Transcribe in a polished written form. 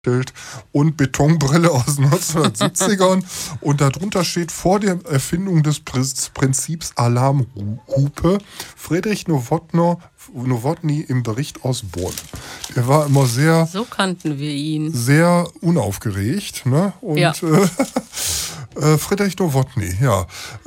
und Betonbrille aus den 1970ern. Und darunter steht: vor der Erfindung des Prinzips Alarmhupe, Friedrich Nowotny im Bericht aus Bonn. Er war immer So kannten wir ihn. sehr unaufgeregt. Ne? Und Ja. Friedrich Nowotny, ja.